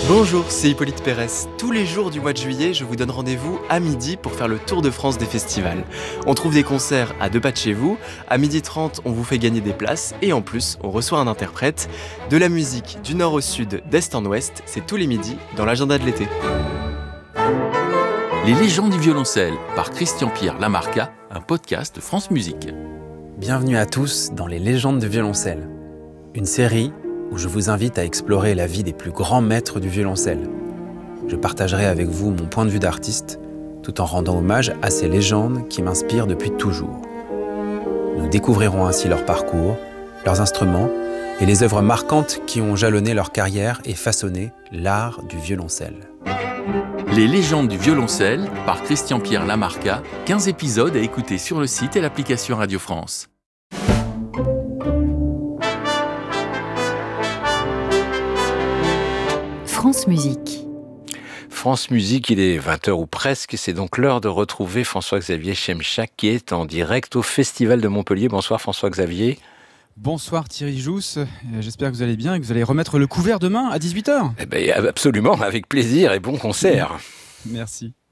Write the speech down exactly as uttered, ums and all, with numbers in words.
Bonjour, c'est Hippolyte Pérez. Tous les jours du mois de juillet, je vous donne rendez-vous à midi pour faire le tour de France des festivals. On trouve des concerts à deux pas de chez vous, à midi trente, on vous fait gagner des places et en plus, on reçoit un interprète. De la musique du nord au sud, d'est en ouest, c'est tous les midis dans l'agenda de l'été. Les légendes du violoncelle par Christian-Pierre Lamarca, un podcast France Musique. Bienvenue à tous dans Les légendes du violoncelle, une série où je vous invite à explorer la vie des plus grands maîtres du violoncelle. Je partagerai avec vous mon point de vue d'artiste, tout en rendant hommage à ces légendes qui m'inspirent depuis toujours. Nous découvrirons ainsi leur parcours, leurs instruments et les œuvres marquantes qui ont jalonné leur carrière et façonné l'art du violoncelle. Les légendes du violoncelle par Christian-Pierre Lamarca, quinze épisodes à écouter sur le site et l'application Radio France. France Musique. France Musique, il est vingt heures ou presque, c'est donc l'heure de retrouver François-Xavier Schemchak qui est en direct au Festival de Montpellier. Bonsoir François-Xavier. Bonsoir Thierry Jousse, j'espère que vous allez bien et que vous allez remettre le couvert demain à dix-huit heures. Eh bien, absolument, avec plaisir et bon concert. Merci.